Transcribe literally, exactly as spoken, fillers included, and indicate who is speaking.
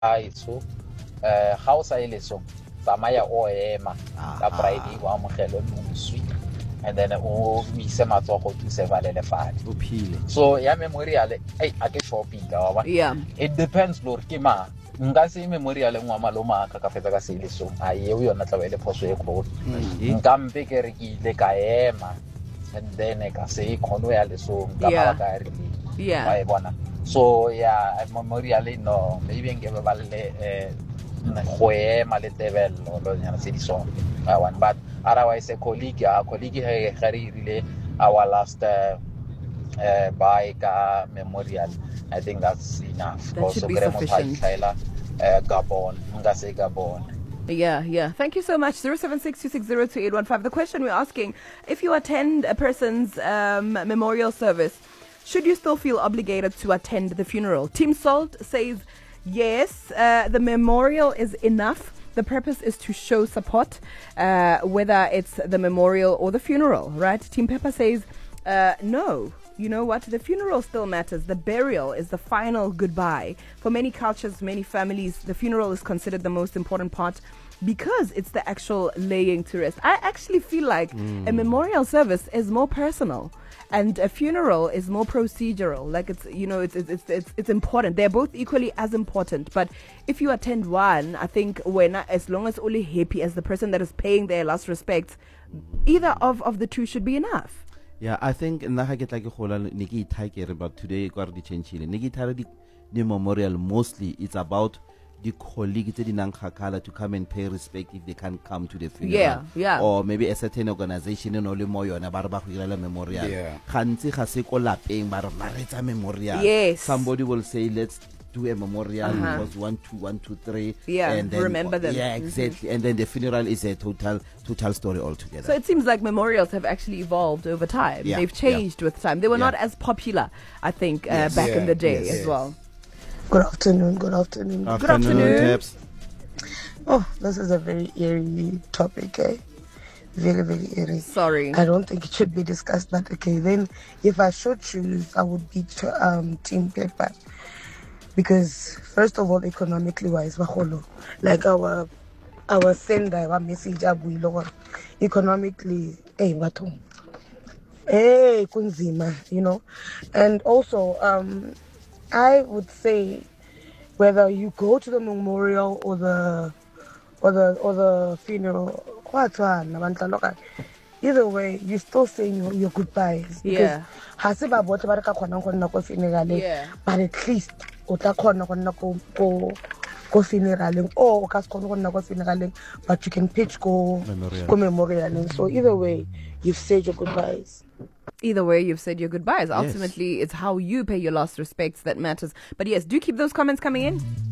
Speaker 1: haitso eh ha o sa ile so tsamaya o ema ka Friday wa amogelo moswi and then o mise matsogo to sevalele fadi
Speaker 2: uphile
Speaker 1: so ya memorial ai a ke shopping ka wa
Speaker 3: Yeah.
Speaker 1: it depends lord ke ma nka se memorial ngwa maloma ka ka fetsa ka se ile so a ye o yona tla ile phoso e kholo nka mpe ke re ke ile ka ema and then ka se khono ya le so nka
Speaker 3: Yeah.
Speaker 1: ba ka re
Speaker 3: Yeah.
Speaker 1: ba e bona so yeah memorial no maybe ngebe ba le eh go ema le tebello lo nyana se di so I want but otherwise a colleague a colleague he gari rile our last uh, uh by ka memorial I think that's enough
Speaker 3: That should be sufficient.
Speaker 1: uh, Gabon nga se Gabon.
Speaker 3: Yeah, yeah. Thank you so much. zero seven six two six zero two eight one five. The question we're asking, if you attend a person's um, memorial service, should you still feel obligated to attend the funeral? Team Salt says, yes, uh, the memorial is enough. The purpose is to show support, uh, whether it's the memorial or the funeral, right? Team Pepper says, uh, no. You know what? The funeral still matters. The burial is the final goodbye. For many cultures, many families, the funeral is considered the most important part because it's the actual laying to rest. I actually feel like mm. a memorial service is more personal and a funeral is more procedural. Like it's, you know, it's, it's, it's, it's important. They're both equally as important. But if you attend one, I think when, as long as only happy as the person that is paying their last respects, either of, of the two should be enough.
Speaker 2: Yeah, I think nna ga ke tla ke gola ne ke ithakere but today kwa re di changeile ne ke ithare di di memorial mostly it's about the colleagues tse di nang khakala to come and pay respect if they can't come to the funeral.
Speaker 3: Yeah, yeah.
Speaker 2: Or maybe a certain organization no le mo yona ba re ba go irela memorial.
Speaker 4: Yeah.
Speaker 2: Gantsi ga se ko lapeng ba re ba retsa memorial.
Speaker 3: Yes.
Speaker 2: Somebody will say let's do a memorial
Speaker 3: Uh-huh.
Speaker 2: because one two one two three
Speaker 3: Yeah,
Speaker 2: and then
Speaker 3: remember them.
Speaker 2: Yeah, exactly. And then the funeral is a total total story altogether.
Speaker 3: So it seems like memorials have actually evolved over time.
Speaker 2: Yeah,
Speaker 3: They've changed
Speaker 2: yeah.
Speaker 3: with time. They were
Speaker 2: Yeah.
Speaker 3: not as popular, I think, uh,
Speaker 2: Yes.
Speaker 3: back
Speaker 4: Yeah,
Speaker 3: in the day
Speaker 4: yes,
Speaker 3: as
Speaker 4: yes.
Speaker 3: well.
Speaker 5: Good afternoon, good afternoon.
Speaker 3: afternoon.
Speaker 2: Taps.
Speaker 5: Oh, this is a very eerie topic, eh? Very, very eerie.
Speaker 3: Sorry.
Speaker 5: I don't think it should be discussed, but okay, then if I should choose, I would be to, um, Team Pepper. Because, first of all, economically wise, like our our sender, our message, economically, hey, bato. Hey, kunzima, you know. And also, um, I would say whether you go to the memorial or the or the or the funeral, either way, you're still saying your, your goodbyes.
Speaker 3: Yeah.
Speaker 5: Because
Speaker 3: Yeah.
Speaker 5: but at least o tla khona go nna go go go funeraleng or o ka se khone go nna go funeraleng, but you can pitch go
Speaker 2: Memorial.
Speaker 5: go memorialeng. So either way, you've said your goodbyes.
Speaker 3: Either way, you've said your goodbyes. Ultimately, it's how you pay your last respects that matters. But yes, do keep those comments coming in.